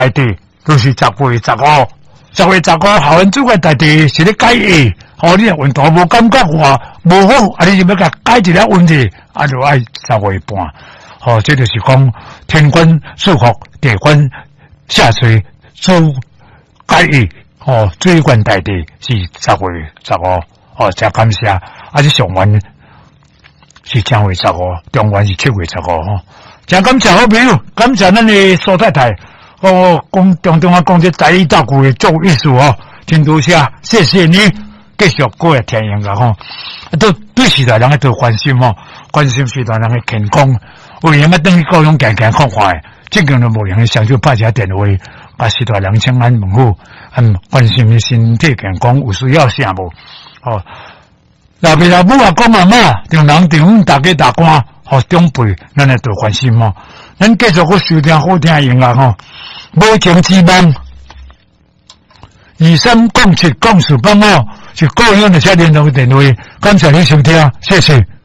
大地都是10月15。10月15校园主管大地是咧改业，你若运动无感觉话无好，你就要甲改一个问题，就爱10月半。这就是讲天官赐福，地官下垂，做改业。水管大地是10月15。真感谢。这上元是正月15，中元是7月15。真感谢好朋友，感谢咱的苏太太。讲讲这在意照顾的做意思真多谢，谢谢你，继续过来听音乐都对时代人都关心关心时代人的健康，为什么等于各种健康快，这个都无人想就拍一下电话，把时代人请安问候，关心的身体健康有需要啥无？老爸老母啊，讲妈妈，中人中大家大官，长辈，咱来多关心咱继续去收听好听的音乐无情之梦2307讲事帮是个人的车联络电话，感谢你收听，谢谢。